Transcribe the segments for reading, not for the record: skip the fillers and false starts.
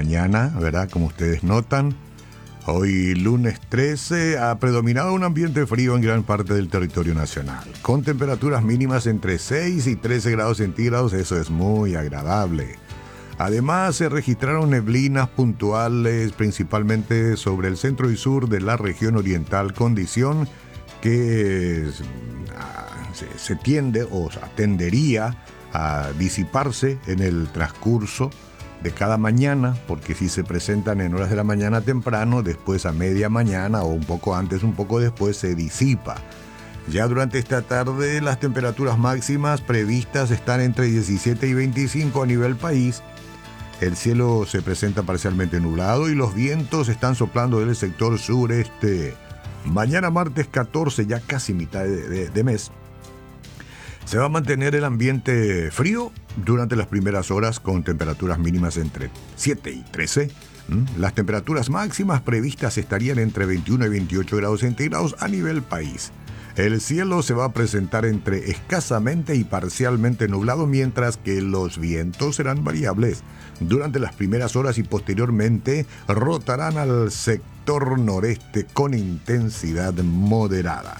mañana, ¿verdad? Como ustedes notan, hoy lunes 13 ha predominado un ambiente frío en gran parte del territorio nacional, con temperaturas mínimas entre 6 y 13 grados centígrados, eso es muy agradable. Además, se registraron neblinas puntuales, principalmente sobre el centro y sur de la región oriental, condición que se tiende o tendería a disiparse en el transcurso de cada mañana, porque si se presentan en horas de la mañana temprano, después a media mañana o un poco antes, un poco después se disipa. Ya durante esta tarde las temperaturas máximas previstas están entre 17 y 25 a nivel país. El cielo se presenta parcialmente nublado y los vientos están soplando del sector sureste. Mañana martes 14, ya casi mitad de mes, se va a mantener el ambiente frío durante las primeras horas con temperaturas mínimas entre 7 y 13. Las temperaturas máximas previstas estarían entre 21 y 28 grados centígrados a nivel país. El cielo se va a presentar entre escasamente y parcialmente nublado, mientras que los vientos serán variables. Durante las primeras horas y posteriormente rotarán al sector noreste con intensidad moderada.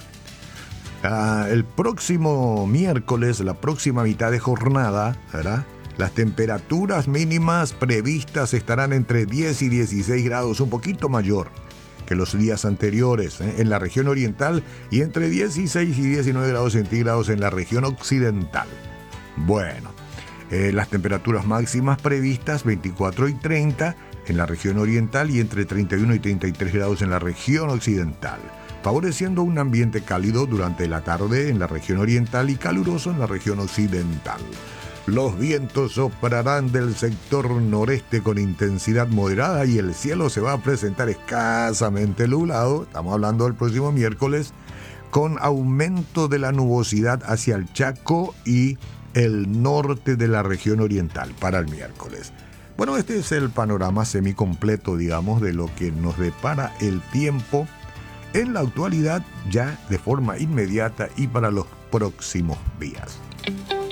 El próximo miércoles, la próxima mitad de jornada, ¿verdad?, las temperaturas mínimas previstas estarán entre 10 y 16 grados, un poquito mayor que los días anteriores en la región oriental y entre 16 y 19 grados centígrados en la región occidental. Bueno, las temperaturas máximas previstas 24 y 30 en la región oriental y entre 31 y 33 grados en la región occidental, favoreciendo un ambiente cálido durante la tarde en la región oriental y caluroso en la región occidental. Los vientos soplarán del sector noreste con intensidad moderada y el cielo se va a presentar escasamente nublado, estamos hablando del próximo miércoles, con aumento de la nubosidad hacia el Chaco y el norte de la región oriental para el miércoles. Bueno, este es el panorama semicompleto, digamos, de lo que nos depara el tiempo en la actualidad, ya de forma inmediata y para los próximos días.